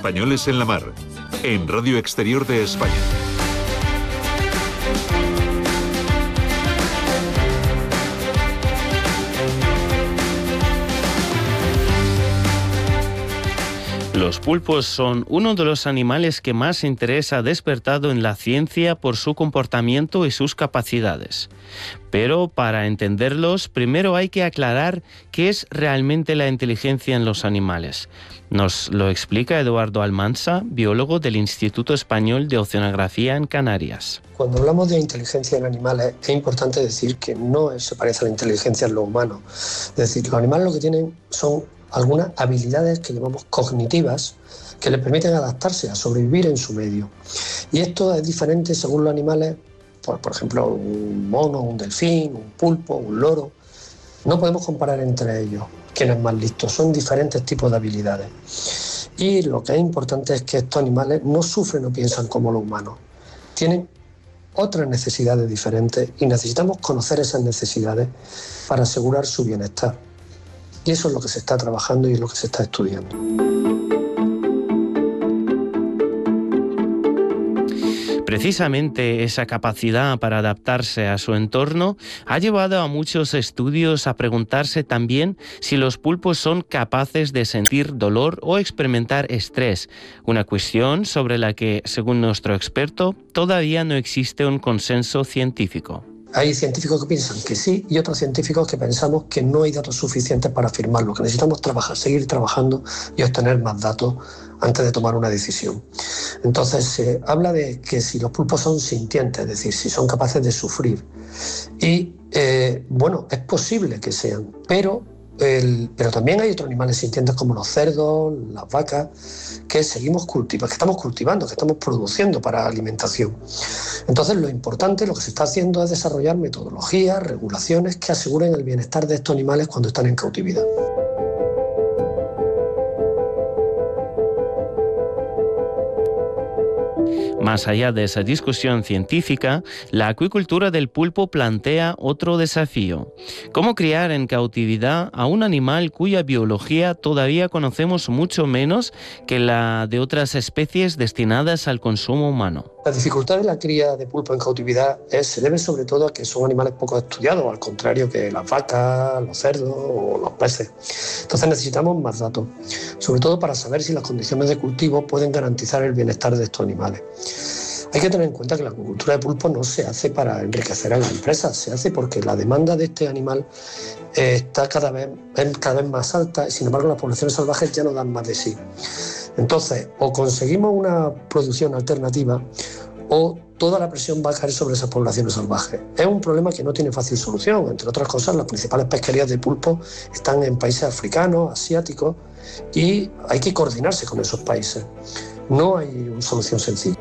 Españoles en la Mar, en Radio Exterior de España. Los pulpos son uno de los animales que más interés ha despertado en la ciencia por su comportamiento y sus capacidades. Pero para entenderlos, primero hay que aclarar qué es realmente la inteligencia en los animales. Nos lo explica Eduardo Almansa, biólogo del Instituto Español de Oceanografía en Canarias. Cuando hablamos de inteligencia en animales, es importante decir que no se parece a la inteligencia en los humanos. Es decir, los animales lo que tienen son algunas habilidades que llamamos cognitivas que les permiten adaptarse a sobrevivir en su medio. Y esto es diferente según los animales, por ejemplo, un mono, un delfín, un pulpo, un loro. No podemos comparar entre ellos quién es más listo, son diferentes tipos de habilidades. Y lo que es importante es que estos animales no sufren o piensan como los humanos. Tienen otras necesidades diferentes y necesitamos conocer esas necesidades para asegurar su bienestar. Y eso es lo que se está trabajando y es lo que se está estudiando. Precisamente esa capacidad para adaptarse a su entorno ha llevado a muchos estudios a preguntarse también si los pulpos son capaces de sentir dolor o experimentar estrés, una cuestión sobre la que, según nuestro experto, todavía no existe un consenso científico. Hay científicos que piensan que sí y otros científicos que pensamos que no hay datos suficientes para afirmarlo, que necesitamos seguir trabajando y obtener más datos antes de tomar una decisión. Entonces se habla de que si los pulpos son sintientes, es decir, si son capaces de sufrir. Y bueno, es posible que sean, pero también hay otros animales sintientes como los cerdos, las vacas, que estamos cultivando, que estamos produciendo para alimentación. Entonces lo importante, lo que se está haciendo es desarrollar metodologías, regulaciones que aseguren el bienestar de estos animales cuando están en cautividad. Más allá de esa discusión científica, la acuicultura del pulpo plantea otro desafío: ¿cómo criar en cautividad a un animal cuya biología todavía conocemos mucho menos que la de otras especies destinadas al consumo humano? La dificultad de la cría de pulpo en cautividad se debe sobre todo a que son animales poco estudiados, al contrario que las vacas, los cerdos o los peces. Entonces necesitamos más datos, sobre todo para saber si las condiciones de cultivo pueden garantizar el bienestar de estos animales. Hay que tener en cuenta que la acuicultura de pulpo no se hace para enriquecer a las empresas, se hace porque la demanda de este animal está cada vez más alta y sin embargo las poblaciones salvajes ya no dan más de sí. Entonces, o conseguimos una producción alternativa o toda la presión va a caer sobre esas poblaciones salvajes. Es un problema que no tiene fácil solución. Entre otras cosas, las principales pesquerías de pulpo están en países africanos, asiáticos, y hay que coordinarse con esos países. No hay una solución sencilla.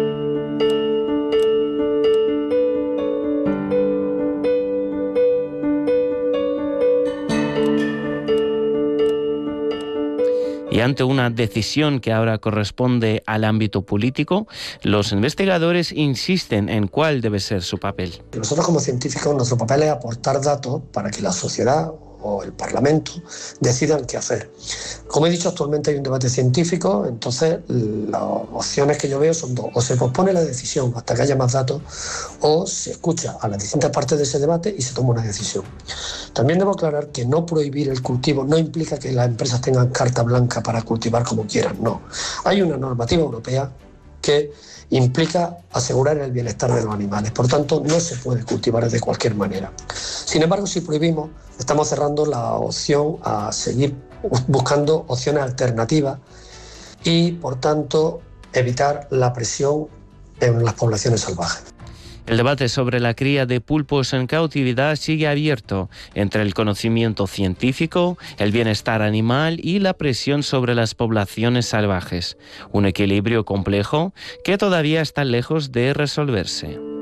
Y ante una decisión que ahora corresponde al ámbito político, los investigadores insisten en cuál debe ser su papel. Nosotros como científicos, nuestro papel es aportar datos para que la sociedad o el Parlamento decidan qué hacer. Como he dicho, actualmente hay un debate científico, entonces las opciones que yo veo son dos: o se pospone la decisión hasta que haya más datos, o se escucha a las distintas partes de ese debate y se toma una decisión. También debo aclarar que no prohibir el cultivo no implica que las empresas tengan carta blanca para cultivar como quieran, no. Hay una normativa europea que implica asegurar el bienestar de los animales. Por tanto, no se puede cultivar de cualquier manera. Sin embargo, si prohibimos, estamos cerrando la opción a seguir buscando opciones alternativas y, por tanto, evitar la presión en las poblaciones salvajes. El debate sobre la cría de pulpos en cautividad sigue abierto entre el conocimiento científico, el bienestar animal y la presión sobre las poblaciones salvajes. Un equilibrio complejo que todavía está lejos de resolverse.